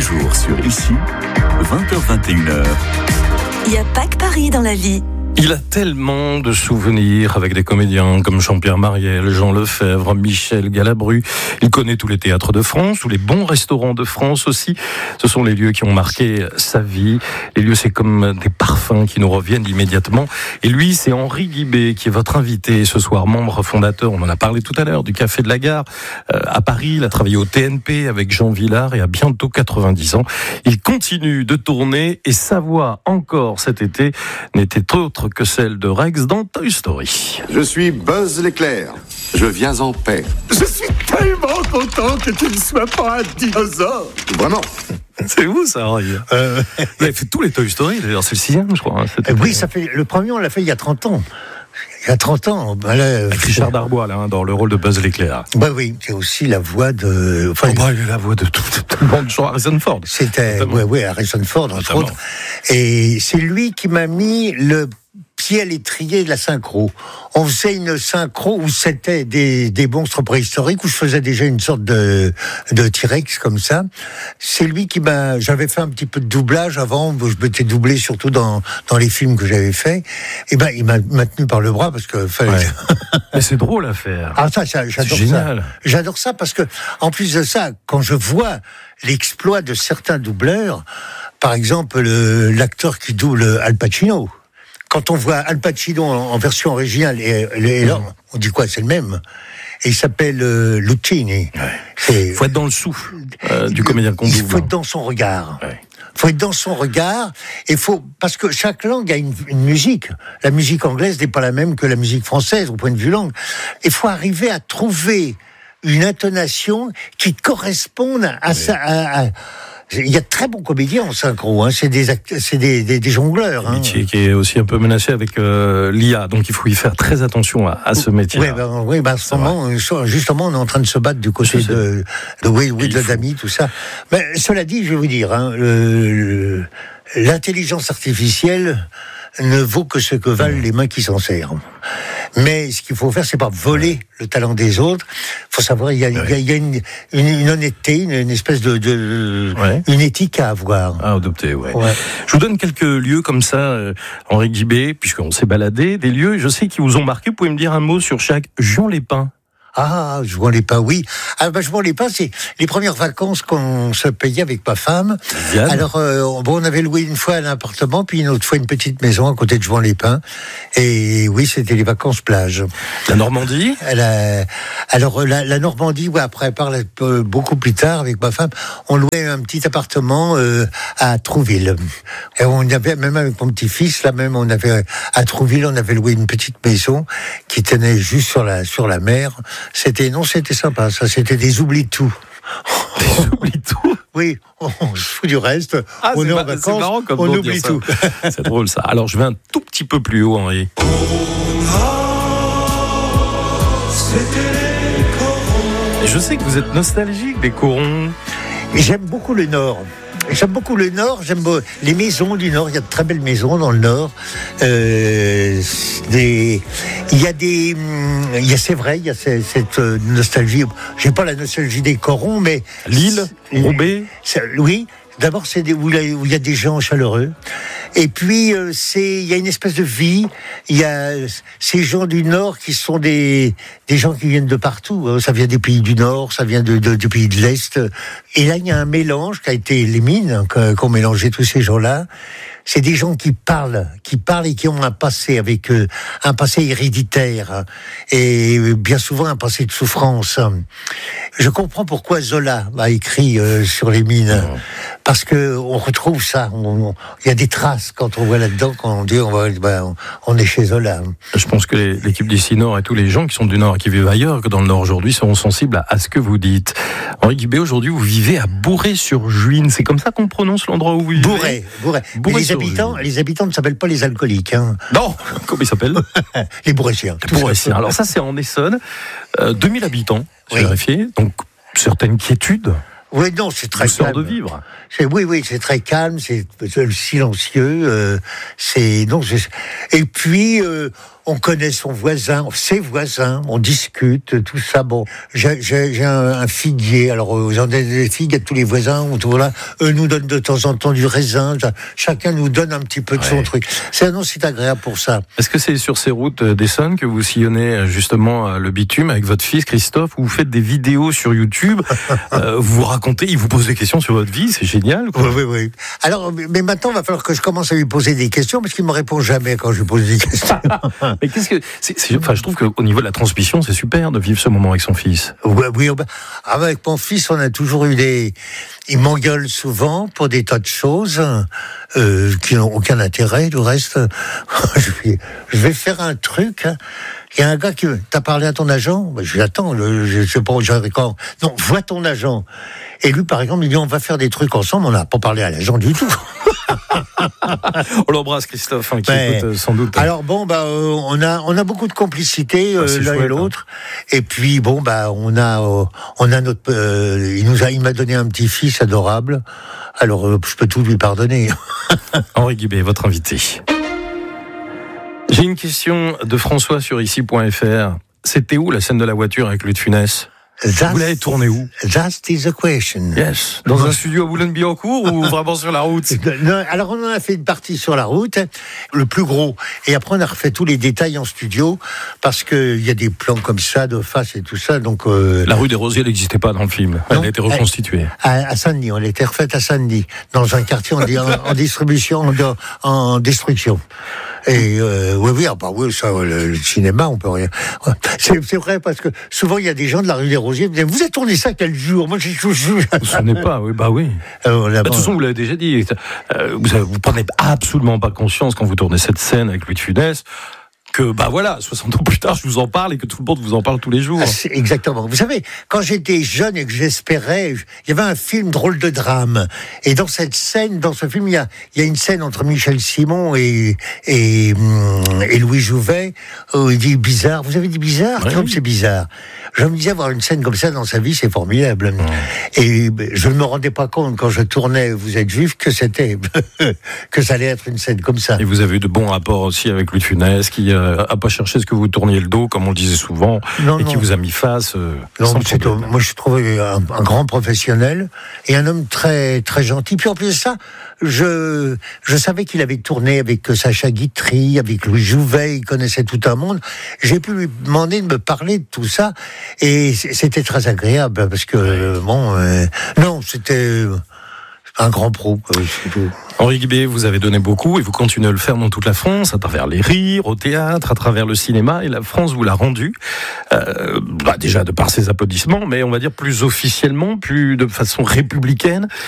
jours sur Ici, 20h-21h. Il n'y a pas que Paris dans la vie. Il a tellement de souvenirs avec des comédiens comme Jean-Pierre Mariel, Jean Lefebvre, Michel Galabru. Il connaît tous les théâtres de France, tous les bons restaurants de France aussi. Ce sont les lieux qui ont marqué sa vie. Les lieux, c'est comme des parfums qui nous reviennent immédiatement. Et lui, c'est Henri Guibé qui est votre invité ce soir, membre fondateur, on en a parlé tout à l'heure, du Café de la Gare à Paris. Il a travaillé au TNP avec Jean Vilar et a bientôt 90 ans. Il continue de tourner et sa voix encore cet été n'était autre que celle de Rex dans Toy Story. Je suis Buzz l'éclair. Je viens en paix. Je suis tellement content que tu ne sois pas un dinosaure. Vraiment. C'est vous ça, Henri. Vous avez fait tous les Toy Story, d'ailleurs c'est le 6e je crois. Oui, ça fait, le premier on l'a fait il y a 30 ans. Il y a 30 ans. Ben là, avec Richard Darbois, là, dans le rôle de Buzz l'éclair. Bah oui, c'est aussi la voix de... Enfin, il est la voix de tout le monde, genre Harrison Ford. C'était, oui, Harrison Ford, entre autres. Et c'est lui qui m'a mis le pied à l'étrier de la synchro. On faisait une synchro où c'était des monstres préhistoriques, où je faisais déjà une sorte de T-Rex comme ça. C'est lui qui m'a... J'avais fait un petit peu de doublage avant, je m'étais doublé surtout dans les films que j'avais fait. Et ben, il m'a maintenu par le bras parce que fallait... Ouais. Mais c'est drôle à faire. Ah, ça, j'adore ça. J'adore ça parce que, en plus de ça, quand je vois l'exploit de certains doubleurs, par exemple, l'acteur qui double Al Pacino, quand on voit Al Pacino en version originale, et là, on dit quoi, c'est le même. Et il s'appelle Lucchini. Il faut être dans le souffle du comédien qu'on double. Il faut être dans son regard. Ouais. Faut être dans son regard, parce que chaque langue a une musique. La musique anglaise n'est pas la même que la musique française, au point de vue langue. Il faut arriver à trouver une intonation qui corresponde à ça, il y a de très bons comédiens en synchro, hein. C'est des jongleurs. Un métier qui est aussi un peu menacé avec l'IA, donc il faut y faire très attention à ce métier. Oui, en ce moment, justement, on est en train de se battre du côté de Dami, tout ça. Mais cela dit, je vais vous dire, hein, l'intelligence artificielle ne vaut que ce que valent les mains qui s'en servent. Mais ce qu'il faut faire, c'est pas voler le talent des autres. Faut savoir, il y a une honnêteté, une espèce une éthique à avoir. À adopter, ouais. Je vous donne quelques lieux comme ça, Henri Guibé, puisqu'on s'est baladé, des lieux, je sais, qui vous ont marqué. Vous pouvez me dire un mot sur chaque. Juan les Pins. Ah, Juan les Pins, oui. Juan les Pins, c'est les premières vacances qu'on se payait avec ma femme. Yann. Alors, on avait loué une fois un appartement, puis une autre fois une petite maison à côté de Juan les Pins. Et oui, c'était les vacances plage. La Normandie? La Normandie, ouais, après, beaucoup plus tard avec ma femme, on louait un petit appartement à Trouville. Et on avait, même avec mon petit-fils, à Trouville, on avait loué une petite maison qui tenait juste sur la mer. C'était sympa, ça, c'était des oublie-tout. Des oublie-tout? Oui, on se fout du reste, on est en vacances, marrant comme on oublie tout. C'est drôle ça. Alors je vais un tout petit peu plus haut, Henri. Et je sais que vous êtes nostalgique des corons. J'aime beaucoup le Nord. J'aime les maisons du Nord. Il y a de très belles maisons dans le Nord. C'est vrai, il y a cette nostalgie. J'ai pas la nostalgie des corons, mais Lille, Roubaix. Oui. D'abord, c'est où il y a des gens chaleureux. Et puis, il y a une espèce de vie. Il y a ces gens du Nord qui sont des gens qui viennent de partout. Ça vient des pays du Nord, ça vient du pays de l'Est. Et là, il y a un mélange qui a été les mines, qu'ont mélangé tous ces gens-là. C'est des gens qui parlent et qui ont un passé avec eux, un passé héréditaire et bien souvent un passé de souffrance. Je comprends pourquoi Zola a écrit sur les mines, parce que on retrouve ça. Il y a des traces quand on voit là-dedans, quand on dit on est chez Zola. Je pense que l'équipe d'ici Nord et tous les gens qui sont du Nord et qui vivent ailleurs que dans le Nord aujourd'hui seront sensibles à ce que vous dites. Henri Guibé, aujourd'hui vous vivez à Bourré-sur-Juine. C'est comme ça qu'on prononce l'endroit où vous vivez? Bourré. Les habitants ne s'appellent pas les alcooliques. Hein. Non, comment ils s'appellent? Les Bourréciens. Alors ça, c'est en Essonne. 2000 habitants, j'ai vérifié. Donc, certaines quiétudes. Oui, non, c'est très calme. De vivre. Oui, c'est très calme, c'est silencieux. Et puis, on connaît son voisin, ses voisins, on discute, tout ça. Bon, j'ai un figuier, alors vous en avez des figues à tous les voisins, autour là, eux nous donnent de temps en temps du raisin, chacun nous donne un petit peu de son truc. C'est agréable pour ça. Est-ce que c'est sur ces routes d'Essonne que vous sillonnez justement le bitume avec votre fils Christophe, où vous faites des vidéos sur YouTube, vous racontez, il vous pose des questions sur votre vie, c'est génial, quoi. Oui. Alors, mais maintenant, il va falloir que je commence à lui poser des questions, parce qu'il me répond jamais quand je lui pose des questions. Mais qu'est-ce que je trouve qu'au niveau de la transmission, c'est super de vivre ce moment avec son fils. Oui, avec mon fils, on a toujours eu il m'engueule souvent pour des tas de choses qui n'ont aucun intérêt. Du reste, je vais faire un truc. Il y a un gars qui t'as parlé à ton agent. Je l'attends. Je sais pas. Non, vois ton agent. Et lui, par exemple, il dit on va faire des trucs ensemble. On n'a pas parlé à l'agent du tout. On l'embrasse, Christophe, qui écoute sans doute. Alors bon, on a beaucoup de complicité l'un et l'autre. Et puis bon, on a notre. Il m'a donné un petit-fils adorable. Alors je peux tout lui pardonner. Henri Guibé, votre invité. J'ai une question de François sur ici.fr. C'était où la scène de la voiture avec Louis de Funès? Vous l'avez tourné où? That is the question. Yes. Dans un studio à Boulogne-Billancourt ou vraiment sur la route? Non, alors on en a fait une partie sur la route, le plus gros. Et après on a refait tous les détails en studio parce que il y a des plans comme ça de face et tout ça. Donc la rue des Rosiers n'existait pas dans le film. Elle a été reconstituée. À Saint-Denis, on était refaite à Saint-Denis, dans un quartier en distribution, en destruction. Et oui, ça, le cinéma, on peut rien. C'est vrai parce que souvent il y a des gens de la rue des Rosiers qui me disent vous avez tourné ça quel jour? Moi, Ce n'est pas, oui, oui. De toute façon, vous l'avez déjà dit. Vous prenez absolument pas conscience quand vous tournez cette scène avec Louis de Funès que 60 ans plus tard, je vous en parle et que tout le monde vous en parle tous les jours. Exactement. Vous savez, quand j'étais jeune et que j'espérais, il y avait un film Drôle de drame. Et dans cette scène, dans ce film, il y a une scène entre Michel Simon et Louis Jouvet où il dit bizarre. Vous avez dit bizarre? Oui. Comme c'est bizarre. Je me disais avoir une scène comme ça dans sa vie, c'est formidable. Et je ne me rendais pas compte quand je tournais Vous êtes juif que que ça allait être une scène comme ça. Et vous avez eu de bons rapports aussi avec Louis de Funès qui a pas cherché ce que vous tourniez le dos, comme on le disait souvent, qui vous a mis face. Moi je trouvais un grand professionnel et un homme très très gentil. Puis en plus de ça, je savais qu'il avait tourné avec Sacha Guitry, avec Louis Jouvet, il connaissait tout un monde. J'ai pu lui demander de me parler de tout ça et c'était très agréable parce que c'était un grand pro. Henri Guibé, vous avez donné beaucoup et vous continuez à le faire dans toute la France, à travers les rires, au théâtre, à travers le cinéma, et la France vous l'a rendu, déjà de par ses applaudissements, mais on va dire plus officiellement, plus de façon républicaine.